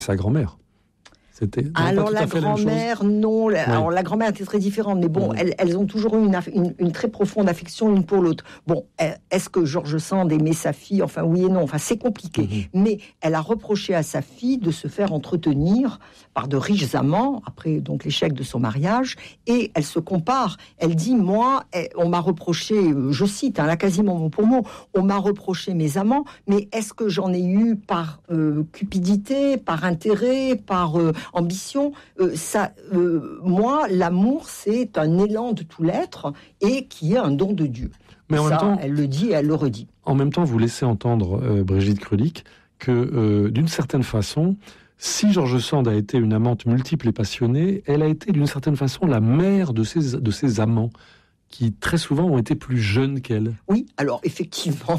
sa grand-mère. Alors la grand-mère, non. Alors la grand-mère était très différente, mais bon, elles ont toujours eu une très profonde affection l'une pour l'autre. Bon, est-ce que George Sand aimait sa fille ? Enfin, oui et non. Enfin, c'est compliqué. Mais elle a reproché à sa fille de se faire entretenir par de riches amants, après donc l'échec de son mariage, et elle se compare. Elle dit, moi, on m'a reproché, je cite, là quasiment mot pour mot, on m'a reproché mes amants, mais est-ce que j'en ai eu par cupidité, par intérêt, par ambition, moi, l'amour, c'est un élan de tout l'être et qui est un don de Dieu. Mais en même temps, elle le dit et elle le redit. En même temps, vous laissez entendre, Brigitte Krulik, que d'une certaine façon, si George Sand a été une amante multiple et passionnée, elle a été d'une certaine façon la mère de ses amants, qui très souvent ont été plus jeunes qu'elle. Oui, alors effectivement,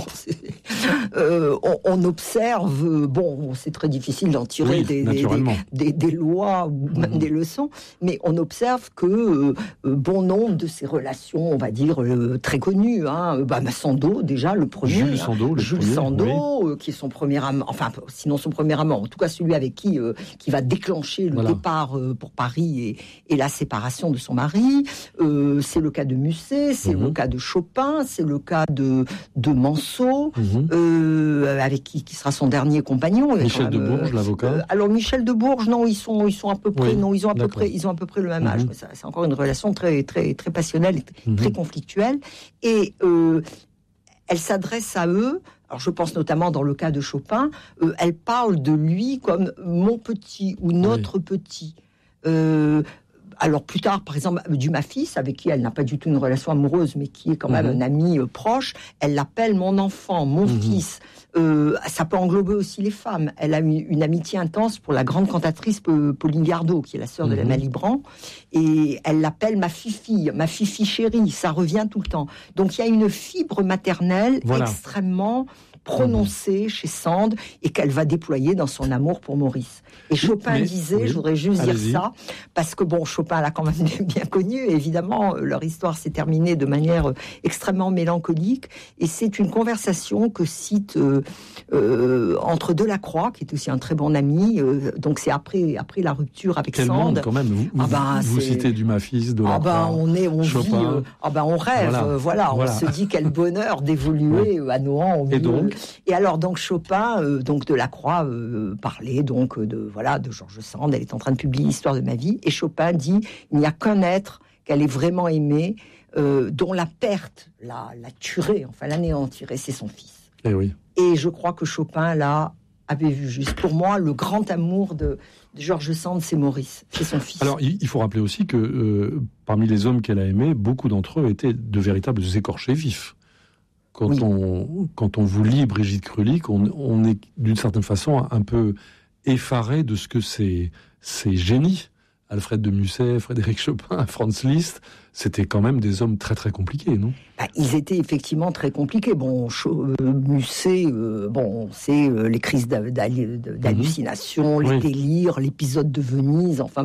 on observe, c'est très difficile d'en tirer des lois ou même des leçons, mais on observe que bon nombre de ces relations, on va dire très connues, Sandeau déjà, le premier, Jules Sandeau, qui est son premier amant, enfin sinon son premier amant, en tout cas celui avec qui va déclencher le départ pour Paris et la séparation de son mari, c'est le cas de Musset, c'est le cas de Chopin, c'est le cas de Manceau, avec qui sera son dernier compagnon. Michel de Bourges, l'avocat. Alors Michel de Bourges, non, ils sont à peu près, ils ont à peu près le même âge. C'est encore une relation très très très passionnelle, très conflictuelle, et elle s'adresse à eux. Alors je pense notamment dans le cas de Chopin, elle parle de lui comme mon petit ou notre petit. Alors plus tard, par exemple, Dumas fils, avec qui elle n'a pas du tout une relation amoureuse, mais qui est quand même un ami proche, elle l'appelle mon enfant, mon fils. Ça peut englober aussi les femmes. Elle a une amitié intense pour la grande cantatrice Pauline Gardot, qui est la sœur de la Malibran, et elle l'appelle ma fifi chérie. Ça revient tout le temps. Donc il y a une fibre maternelle extrêmement prononcée chez Sand et qu'elle va déployer dans son amour pour Maurice. Et Chopin disait, je voudrais juste dire ça, parce que Chopin l'a quand même bien connu, et évidemment, leur histoire s'est terminée de manière extrêmement mélancolique, et c'est une conversation que cite entre Delacroix, qui est aussi un très bon ami, donc c'est après la rupture avec Sand. Quel monde, quand même, vous citez Dumas fils, Delacroix, Chopin. On rêve, on se dit quel bonheur d'évoluer à Nohant au milieu. Et alors, donc, Chopin, Delacroix parlait de George Sand. Elle est en train de publier l'histoire de ma vie. Et Chopin dit, il n'y a qu'un être qu'elle ait vraiment aimé, dont la perte l'a tué, enfin l'anéantirait, c'est son fils. Et je crois que Chopin, là, avait vu juste. Pour moi, le grand amour de George Sand, c'est Maurice, c'est son fils. Alors, il faut rappeler aussi que parmi les hommes qu'elle a aimés, beaucoup d'entre eux étaient de véritables écorchés vifs. Quand on vous lit Brigitte Krulik, on est d'une certaine façon un peu effaré de ce que ces génies, Alfred de Musset, Frédéric Chopin, Franz Liszt, c'était quand même des hommes très très compliqués, non ? Ils étaient effectivement très compliqués. Musset, c'est les crises d'hallucination, les délires, l'épisode de Venise. Enfin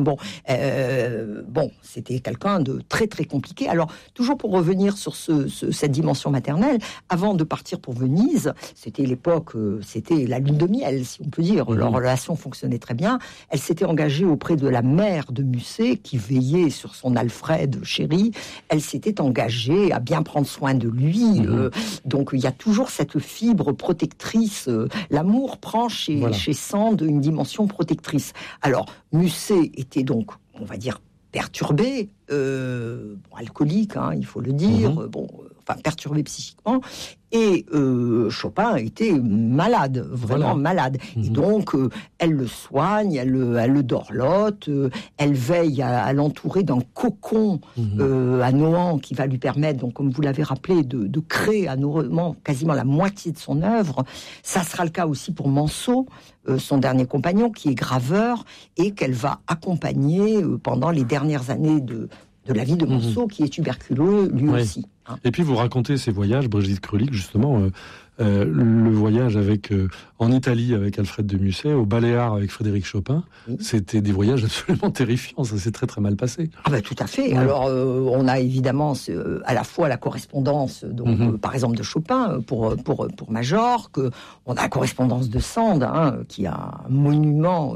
c'était quelqu'un de très très compliqué. Alors toujours pour revenir sur cette dimension maternelle, avant de partir pour Venise, c'était l'époque, c'était la lune de miel, si on peut dire. Leur relation fonctionnait très bien. Elle s'était engagée auprès de la mère de Musset, qui veillait sur son Alfred chéri. Elle s'était engagée à bien prendre soin de lui. Donc il y a toujours cette fibre protectrice. L'amour prend chez Sand une dimension protectrice. Alors Musset était donc, on va dire, perturbé, alcoolique, il faut le dire, perturbé psychiquement, et Chopin était malade, vraiment malade. Et donc, elle le soigne, elle le dorlote, elle veille à l'entourer d'un cocon à Nohant qui va lui permettre, donc, comme vous l'avez rappelé, de créer à Nohant quasiment la moitié de son œuvre. Ça sera le cas aussi pour Manceau, son dernier compagnon, qui est graveur, et qu'elle va accompagner pendant les dernières années la vie de Monceau, qui est tuberculeux lui aussi. Hein. Et puis vous racontez ces voyages, Brigitte Krulik, justement, le voyage en Italie avec Alfred de Musset, au Baléares avec Frédéric Chopin, c'était des voyages absolument terrifiants, ça s'est très très mal passé. Ah ben, tout à fait. Ouais. Alors on a évidemment à la fois la correspondance, donc par exemple de Chopin pour Majorque, on a la correspondance de Sand, qui a un monument